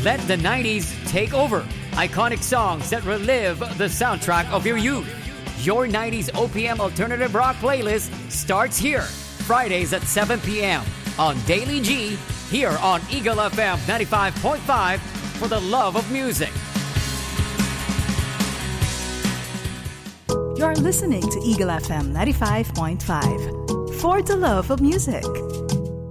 Let the 90s take over. Iconic songs that relive the soundtrack of your youth. Your 90s OPM alternative rock playlist starts here. Fridays at 7 p.m. on Daily G, here on Eagle FM 95.5 for the love of music. You're listening to Eagle FM 95.5 for the love of music.